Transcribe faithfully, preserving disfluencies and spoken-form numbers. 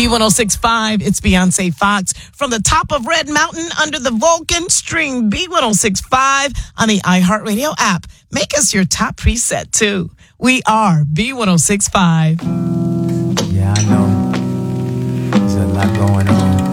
B one oh six point five, it's Beyonce Fox. From the top of Red Mountain under the Vulcan, stream B one oh six point five on the iHeartRadio app. Make us your top preset, too. We are B one oh six point five. Yeah, I know. There's a lot going on.